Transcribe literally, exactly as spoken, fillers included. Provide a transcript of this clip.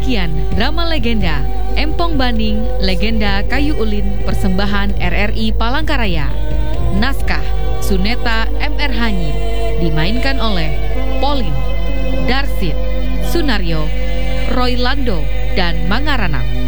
Demikian drama legenda Empong Baning, Legenda Kayu Ulin, persembahan R R I Palangkaraya. Naskah Suneta M R Hanyi, dimainkan oleh Pauline, Darsit, Sunario, Roy Lando, dan Mangaranap.